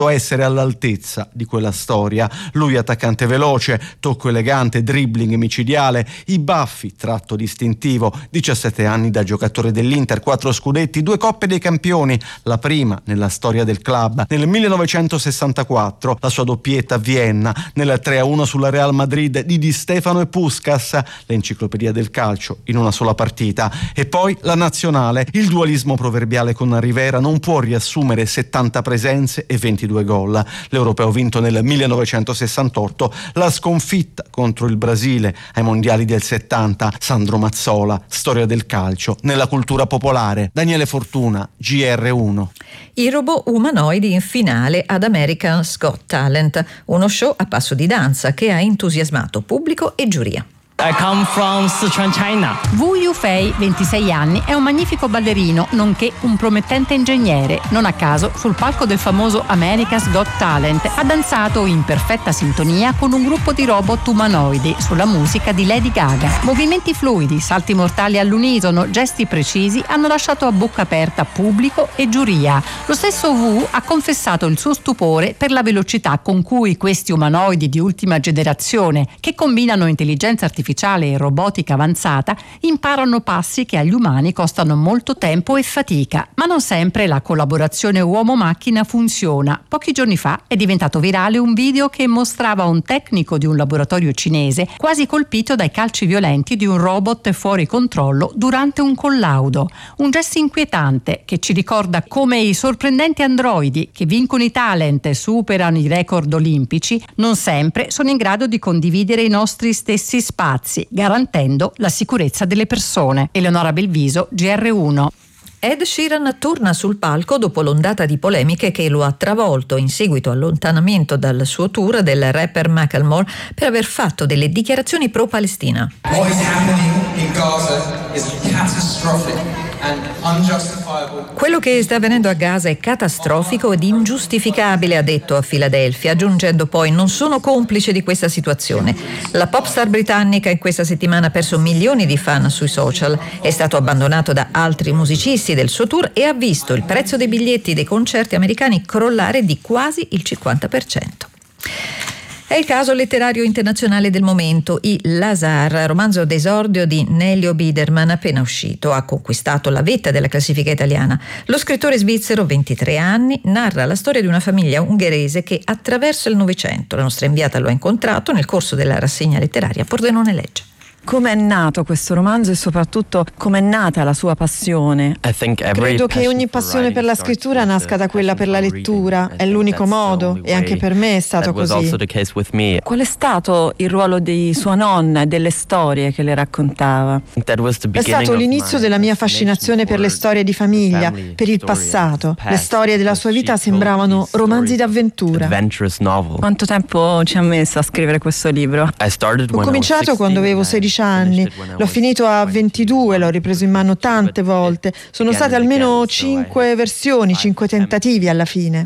essere all'altezza di quella storia. Lui attaccante veloce, tocco elegante, dribbling micidiale, i baffi, tratto distintivo, 17 anni da giocatore dell'Inter, 4 scudetti, 2 coppe dei campioni, la prima nella storia del club. Nel 1964 la sua doppietta a Vienna, nel 3-1 sulla Real Madrid di Di Stefano e Puskás, l'enciclopedia del calcio in una sola partita. E poi la nazionale, il dualismo proverbiale con Rivera non può riassumere 70 presenze e 22 gol. L'europeo vinto nel 1968, la sconfitta contro il Brasile ai mondiali del 70. Sandro Mazzola, storia del calcio nella cultura popolare. Daniele Fortuna, GR1. I robot umanoidi in finale ad America's Got Talent, uno show a passo di danza che ha entusiasmato pubblico e giuria. I come from Sichuan, China. Wu Yufei, 26 anni, è un magnifico ballerino, nonché un promettente ingegnere. Non a caso, sul palco del famoso America's Got Talent, ha danzato in perfetta sintonia con un gruppo di robot umanoidi sulla musica di Lady Gaga. Movimenti fluidi, salti mortali all'unisono, gesti precisi hanno lasciato a bocca aperta pubblico e giuria. Lo stesso Wu ha confessato il suo stupore per la velocità con cui questi umanoidi di ultima generazione, che combinano intelligenza artificiale e robotica avanzata, imparano passi che agli umani costano molto tempo e fatica. Ma non sempre la collaborazione uomo-macchina funziona. Pochi giorni fa è diventato virale un video che mostrava un tecnico di un laboratorio cinese quasi colpito dai calci violenti di un robot fuori controllo durante un collaudo. Un gesto inquietante che ci ricorda come i sorprendenti androidi che vincono i talent e superano i record olimpici non sempre sono in grado di condividere i nostri stessi spazi, garantendo la sicurezza delle persone. Eleonora Belviso, GR1. Ed Sheeran torna sul palco dopo l'ondata di polemiche che lo ha travolto in seguito all'allontanamento dal suo tour del rapper Macklemore per aver fatto delle dichiarazioni pro-Palestina. What is happening in Gaza is catastrophic and unjustifiable. Quello che sta avvenendo a Gaza è catastrofico ed ingiustificabile, ha detto a Filadelfia, aggiungendo poi: non sono complice di questa situazione. La popstar britannica in questa settimana ha perso milioni di fan sui social, è stato abbandonato da altri musicisti del suo tour e ha visto il prezzo dei biglietti dei concerti americani crollare di quasi il 50%. È il caso letterario internazionale del momento. I Lazar, romanzo d'esordio di Nelio Biderman, appena uscito, ha conquistato la vetta della classifica italiana. Lo scrittore svizzero, 23 anni, narra la storia di una famiglia ungherese che attraversa il Novecento. La nostra inviata lo ha incontrato nel corso della rassegna letteraria a Pordenone Legge. Come è nato questo romanzo e soprattutto come è nata la sua passione? Credo che ogni passione per la scrittura nasca da quella per la lettura, è l'unico modo e anche per me è stato così. Qual è stato il ruolo di sua nonna e delle storie che le raccontava? È stato l'inizio della mia fascinazione per le storie di famiglia, per il passato. Le storie della sua vita sembravano romanzi d'avventura. Quanto tempo ci ha messo a scrivere questo libro? Ho cominciato quando avevo 16 anni, l'ho finito a 22, l'ho ripreso in mano tante volte. Sono state almeno 5 versioni, 5 tentativi alla fine.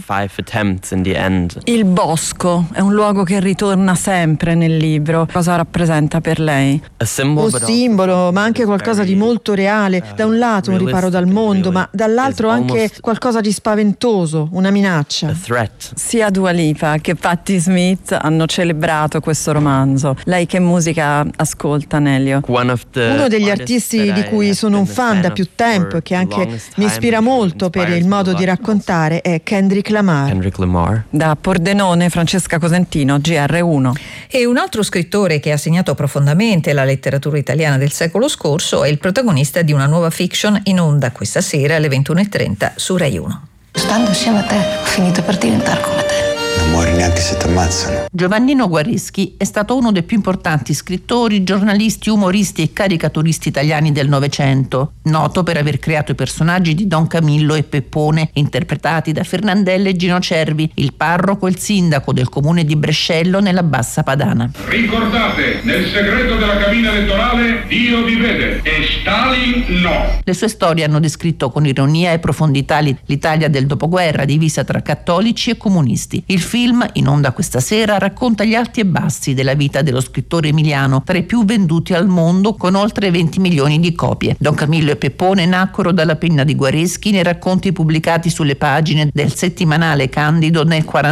Il bosco è un luogo che ritorna sempre nel libro. Cosa rappresenta per lei? Un simbolo, ma anche qualcosa di molto reale. Da un lato un riparo dal mondo, ma dall'altro anche qualcosa di spaventoso, una minaccia. Sia Dua Lipa che Patti Smith hanno celebrato questo romanzo. Lei che musica ascolta, Nelio? Uno degli artisti di cui sono un fan da più tempo e che anche mi ispira molto per il modo di raccontare è Kendrick Lamar. Da Pordenone, Francesca Cosentino, GR1. E un altro scrittore che ha segnato profondamente la letteratura italiana del secolo scorso è il protagonista di una nuova fiction in onda questa sera alle 21:30 su Rai 1. Stando assieme a te, ho finito per diventare come te. Non muori neanche se ti ammazzano. Giovannino Guareschi è stato uno dei più importanti scrittori, giornalisti, umoristi e caricaturisti italiani del Novecento, noto per aver creato i personaggi di Don Camillo e Peppone, interpretati da Fernandelle e Gino Cervi, il parroco e il sindaco del comune di Brescello nella Bassa Padana. Ricordate, nel segreto della cabina elettorale Dio vi vede e Stalin no. Le sue storie hanno descritto con ironia e profondità l'Italia del dopoguerra, divisa tra cattolici e comunisti. Il film, in onda questa sera, racconta gli alti e bassi della vita dello scrittore emiliano, tra i più venduti al mondo con oltre 20 milioni di copie. Don Camillo e Peppone nacquero dalla penna di Guareschi nei racconti pubblicati sulle pagine del settimanale Candido nel 1940.